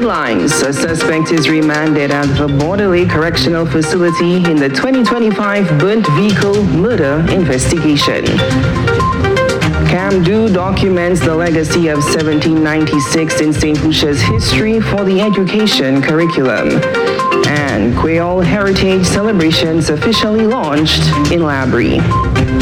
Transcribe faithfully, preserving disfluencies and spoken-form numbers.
Headlines: A suspect is remanded at the Bordelais Correctional Facility in the twenty twenty-five burnt vehicle murder investigation. Camdu documents the legacy of seventeen ninety-six in Saint Lucia's history for the education curriculum. And Creole Heritage celebrations officially launched in Labrie.